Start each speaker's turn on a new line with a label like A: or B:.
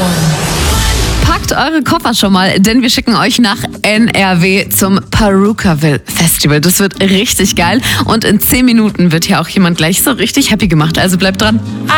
A: Packt eure Koffer schon mal, denn wir schicken euch nach NRW zum Perukaville Festival. Das wird richtig geil und in 10 Minuten wird hier auch jemand gleich so richtig happy gemacht. Also bleibt dran.